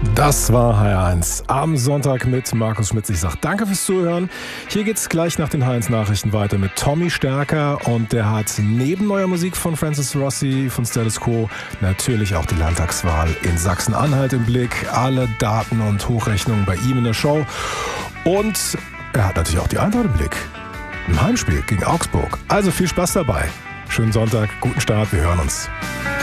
Das war HR1 am Sonntag mit Markus Schmitz. Ich sage danke fürs Zuhören. Hier geht's gleich nach den HR1-Nachrichten weiter mit Tommy Stärker und der hat neben neuer Musik von Francis Rossi von Status Quo natürlich auch die Landtagswahl in Sachsen-Anhalt im Blick. Alle Daten und Hochrechnungen bei ihm in der Show. Und er hat natürlich auch die Eintracht im Blick. Im Heimspiel gegen Augsburg. Also viel Spaß dabei. Schönen Sonntag, guten Start, wir hören uns.